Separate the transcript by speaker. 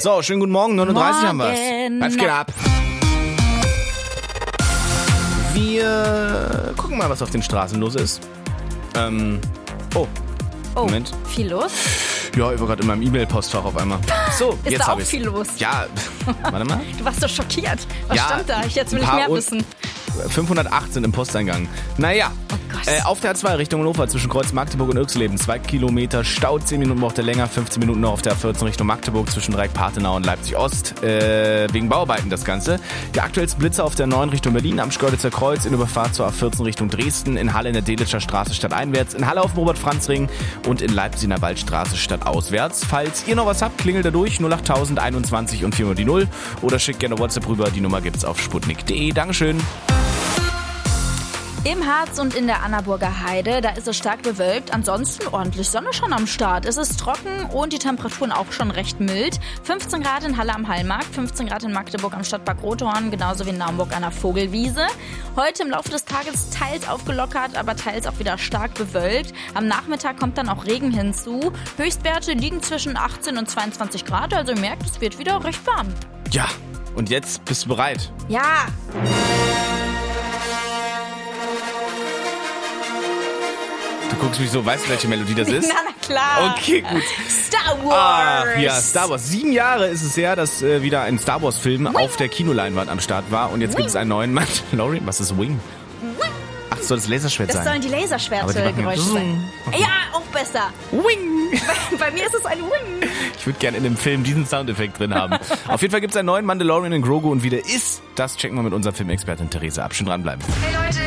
Speaker 1: So, schönen guten Morgen, 39 haben wir's. Was geht ab? Wir gucken mal, was auf den Straßen los ist. Moment.
Speaker 2: Viel los?
Speaker 1: Ja, ich war gerade in meinem E-Mail-Postfach auf einmal. So,
Speaker 2: Ist
Speaker 1: jetzt
Speaker 2: da auch
Speaker 1: habe ich's.
Speaker 2: viel los?
Speaker 1: Ja, warte mal.
Speaker 2: Du warst so schockiert. Was
Speaker 1: Ja,
Speaker 2: stand da? Jetzt will
Speaker 1: ein
Speaker 2: ich
Speaker 1: paar
Speaker 2: mehr wissen.
Speaker 1: 518 im Posteingang. Naja.
Speaker 2: Oh Gott.
Speaker 1: Auf der A2 Richtung Hannover zwischen Kreuz Magdeburg und Irxleben 2 Kilometer Stau, 10 Minuten braucht er länger, 15 Minuten noch auf der A14 Richtung Magdeburg zwischen Dreieck-Partenau und Leipzig-Ost, wegen Bauarbeiten das Ganze. Der aktuellste Blitzer auf der 9 Richtung Berlin am Schkeuditzer Kreuz in Überfahrt zur A14 Richtung Dresden, in Halle in der Delitzscher Straße stadteinwärts, in Halle auf dem Robert-Franz-Ring und in Leipzig in der Waldstraße stadtauswärts. Falls ihr noch was habt, klingelt da durch 08000 21 und 4 die 0 oder schickt gerne WhatsApp rüber, die Nummer gibt's auf sputnik.de. Dankeschön.
Speaker 2: Im Harz und in der Annaburger Heide, da ist es stark bewölkt. Ansonsten ordentlich Sonne schon am Start. Es ist trocken und die Temperaturen auch schon recht mild. 15 Grad in Halle am Hallmarkt, 15 Grad in Magdeburg am Stadtpark Rothorn, genauso wie in Naumburg an der Vogelwiese. Heute im Laufe des Tages teils aufgelockert, aber teils auch wieder stark bewölkt. Am Nachmittag kommt dann auch Regen hinzu. Höchstwerte liegen zwischen 18 und 22 Grad, also ihr merkt, es wird wieder recht warm.
Speaker 1: Ja, und jetzt bist du bereit?
Speaker 2: Ja!
Speaker 1: Du guckst mich so, weißt du, welche Melodie das ist?
Speaker 2: Na klar.
Speaker 1: Okay, gut.
Speaker 2: Star Wars.
Speaker 1: Ach ja, Star Wars. 7 Jahre ist es her, dass wieder ein Star Wars Film auf der Kinoleinwand am Start war. Und jetzt gibt es einen neuen Mandalorian. Was ist Wing? Ach, das soll das Laserschwert
Speaker 2: Das
Speaker 1: sein.
Speaker 2: sollen die
Speaker 1: Aber die
Speaker 2: Laserschwerte-Geräusche
Speaker 1: machen
Speaker 2: sein.
Speaker 1: Okay.
Speaker 2: Ja, auch besser.
Speaker 1: Wing!
Speaker 2: Bei mir ist es ein Wing.
Speaker 1: Ich würde gerne in dem Film diesen Soundeffekt drin haben. Auf jeden Fall gibt es einen neuen Mandalorian in Grogu. Und wie der ist, das checken wir mit unserer Filmexpertin Theresa ab. Schön dranbleiben.
Speaker 3: Hey Leute,